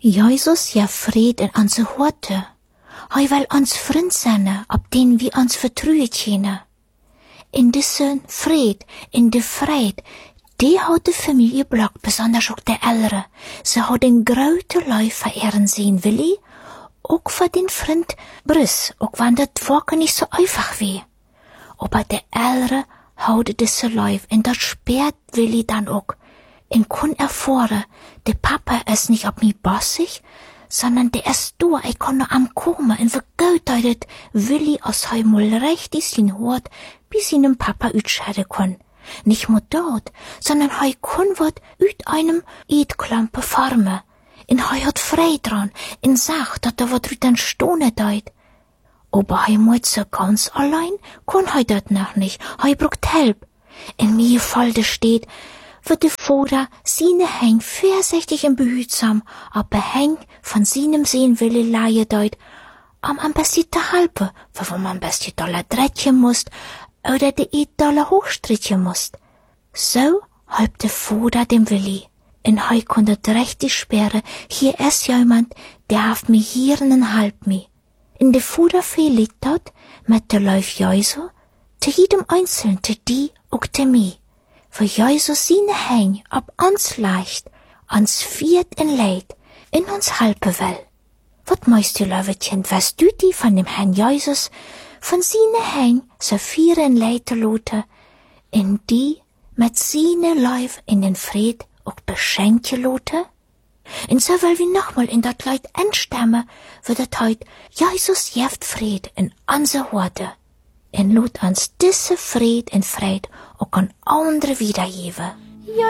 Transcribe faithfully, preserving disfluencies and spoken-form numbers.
Jesus ja Fried in onze Horte. Hij wil ons vriend zijn, op den we ons vertrouwen kunnen. In deze vrede, in de vrede, die houdt de familieblok, besonders ook de ouderen. Ze houden grote lui verehren zien, Willi, ook voor den vriend Brus, ook wanneer het waken niet zo einfach wie. Aber de ouderen houden deze lui, en dat speert Willi dan ook. En kon erfahren, de papa is niet op mij bossig, sondern der ist da, ich kann noch am kommen, und wie gut hat Willi, als hij mal richtig sin hort, bis seinem Papa utscheren kann. Nicht nur dort, sondern hij kann wat ut einem Eidklampe formen. Und hij hat frei dran, und sagt, dat er wat ut entstehen deit. Aber hij moet so ganz allein, kann hij dat noch nicht, hij braucht Hilfe. In mir Falde steht, wird der Vater seine Heng vorsichtig und behutsam, aber Heng von seinem Sehnwille leihe deut, am am besten der halbe, wo man am besten Dollar drettchen musst, oder de e Dollar hochstrichen musst. So halb der Vater dem Willi. In heu konnte richtig sperren, hier ist jemand, der haft mi hier en halb mi. In de Vater fehlt dort, mit der Läuf Jesu, zu jedem Einzelnen, zu die, auch zu mi. Für Jesus seine Heng ob uns leicht, uns viert in Leid, in uns halbe will. Wat meist du, Löwetchen, was du die von dem Herrn Jesus, von seine Heng so vier in Leid lote, in die mit seine Leib in den Fried auch beschenke lote? Und so will wir nochmal in dat Leid entstemmen, wird het heut, Jesus jeft Fried in unser Horde. En laat ons diese Fried en Fried ook aan anderen wiedergeven.